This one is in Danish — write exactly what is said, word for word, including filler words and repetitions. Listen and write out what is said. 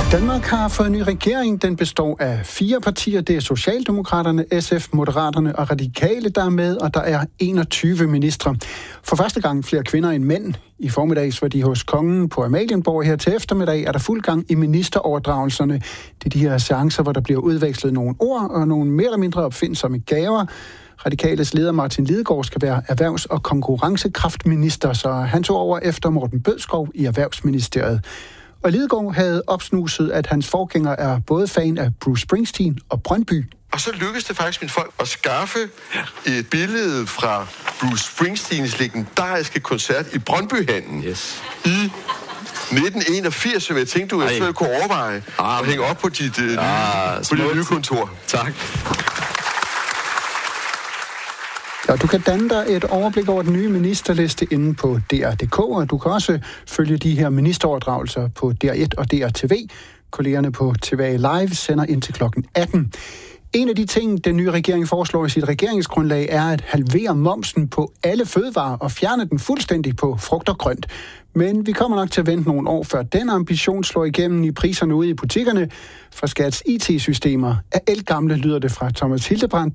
Danmark har fået en ny regering. Den består af fire partier. Det er Socialdemokraterne, S F, Moderaterne og Radikale, der er med, og der er enogtyve ministre. For første gang flere kvinder end mænd. I formiddags var de hos kongen på Amalienborg. Her til eftermiddag er der fuld gang i ministeroverdragelserne. Det er de her seancer, hvor der bliver udvekslet nogle ord og nogle mere eller mindre opfindsomme gaver. Radikales leder Martin Lidegaard skal være erhvervs- og konkurrencekraftminister, så han tog over efter Morten Bødskov i Erhvervsministeriet. Og Lidegaard havde opsnuset, at hans forgænger er både fan af Bruce Springsteen og Brøndby. Og så lykkedes det faktisk mit folk at skaffe et billede fra Bruce Springsteens legendariske koncert i Brøndbyhallen yes. i nitten enogfirs, som jeg tænkte, du eventuelt kunne overveje ah, at hænge op på dit, uh, ah, på dit nye kontor. Tak. Ja, du kan danne dig et overblik over den nye ministerliste inde på D R punktum D K, og du kan også følge de her ministeroverdragelser på D R et og D R T V. Kollegerne på T V A Live sender ind til klokken atten. En af de ting, den nye regering foreslår i sit regeringsgrundlag, er at halvere momsen på alle fødevarer og fjerne den fuldstændig på frugt og grønt. Men vi kommer nok til at vente nogle år, før den ambition slår igennem i priserne ude i butikkerne. For Skats I T-systemer er ældgamle, lyder det fra Thomas Hildebrandt,